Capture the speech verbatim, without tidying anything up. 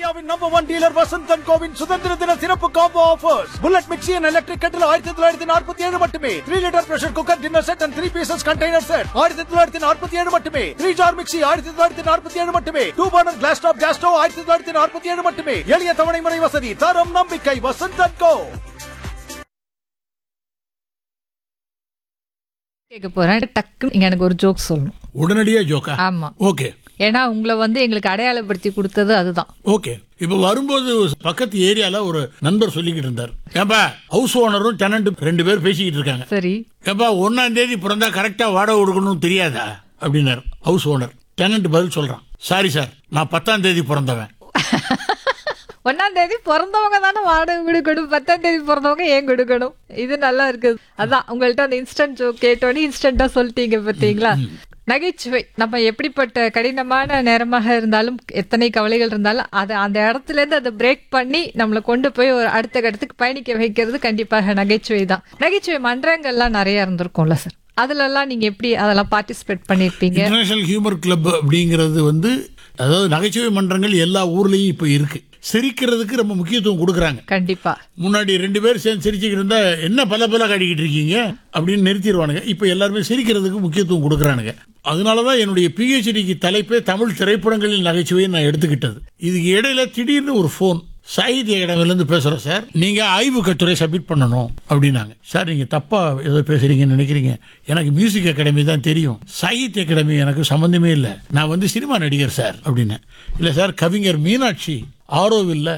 இந்தியாவின் number one dealer Vasanthan CoWIN சுதந்திர தின சிறப்பு combo offers. Bullet mixie and electric கட்டில் ஆயிரத்தி தொள்ளாயிரத்தி நாற்பத்தி ஏழு மட்டுமே. Three litre pressure cooker dinner set and three pieces container set ஆயிரத்தி தொள்ளாயிரத்தி நாற்பத்தி ஏழு மட்டுமே. த்ரீ ஜார் மிக்சி ஆயிரத்தி தொள்ளாயிரத்தி நாற்பத்தி ஏழு மட்டுமே. Two burner class top gas stove ஆயிரத்தி தொள்ளாயிரத்தி நாற்பத்தி ஏழு மட்டுமே. எளிய தவணை முறை வசதி, தரம் நம்பிக்கை வசந்தன் கோ. கேட்க போறேன். டக்கு நீங்க எனக்கு ஒரு ஜோக் சொல்லணும். உடனடியா ஜோக்கா? ஆமா. ஓகே. ஏன்னா உங்களை வந்து எங்களுக்கு அடையாளப்படுத்தி கொடுத்தது அதுதான். ஓகே. இப்ப வரும்போது பக்கத்து ஏரியால ஒரு நண்பர் சொல்லிக்கிட்டு இருந்தார், ஏப்பா ஹவுஸ் ஓனரும் டெனண்ட் ரெண்டு பேர் பேசிக்கிட்டு இருக்காங்க. சரி. ஏப்பா ஒன்னாம் தேதி பிறந்தா கரெக்டா வாடகை கொடுக்கணும் தெரியாதா அப்படின்னாரு ஹவுஸ் ஓனர். டெனண்ட் பதில் சொல்றான், சாரி சார், நான் பத்தாம் தேதி பிறந்தவன். ஒன்னாம் தேதி பிறந்தவங்க தானே வாடகை கொடுக்கணும், பத்தாம் தேதி பிறந்தவங்க ஏன் கொடுக்கணும்? இது நல்லா இருக்குது. அதான் உங்கள்ட்ட அந்த இன்ஸ்டன்ட் ஜோக் கேட்டோன்னே இன்ஸ்டன்டா சொல்லிட்டீங்க பாத்தீங்களா. நகைச்சுவை நம்ம எப்படிப்பட்ட கடினமான நேரமாக இருந்தாலும், எத்தனை கவலைகள் இருந்தாலும், அதை அந்த இடத்துல இருந்து அதை பிரேக் பண்ணி நம்மளை கொண்டு போய் ஒரு அடுத்த கட்டத்துக்கு பயணிக்க வைக்கிறது கண்டிப்பாக நகைச்சுவை தான். நகைச்சுவை மன்றங்கள்லாம் நிறைய இருந்திருக்கும்ல சார், அதுல எல்லாம் நீங்க எப்படி அதெல்லாம் பார்ட்டிசிபேட் பண்ணிருப்பீங்க? இன்டர்நேஷனல் ஹியூமர் கிளப் அப்படிங்கிறது வந்து, அதாவது நகைச்சுவை மன்றங்கள் எல்லா ஊர்லயும் இப்ப இருக்கு. சிரிக்கிறதுக்கு ரொம்ப முக்கியத்துவம் கொடுக்குறாங்க. கண்டிப்பா. முன்னாடி ரெண்டு பேர் சேர்ந்து சிரிச்சுக்கிட்டு இருந்தா என்ன பல பல காட்டிக்கிட்டு இருக்கீங்க அப்படின்னு நிறுத்திடுவானுங்க. இப்ப எல்லாருமே சிரிக்கிறதுக்கு முக்கியத்துவம் கொடுக்குறானுங்க. அதனாலதான் என்னுடைய பிஹெச்டிக்கு தலைப்பே தமிழ் திரைப்படங்களில் நகைச்சுவையை நான் எடுத்துக்கிட்டது. இதுக்கு இடையில திடீர்னு ஒரு போன், சாகித்ய அகாடமில இருந்து பேசுறோம் சார், நீங்க ஆய்வு கட்டுரை சப்மிட் பண்ணணும் அப்படின்னாங்க. சார் நீங்க தப்பா ஏதோ பேசுறீங்கன்னு நினைக்கிறீங்க, எனக்கு மியூசிக் அகாடமி தான் தெரியும், சாகித்ய அகாடமி எனக்கு சம்பந்தமே இல்லை, நான் வந்து சினிமா நடிகர் சார் அப்படின்னு. இல்ல சார், கவிஞர் மீனாட்சி ஆரோவில்ல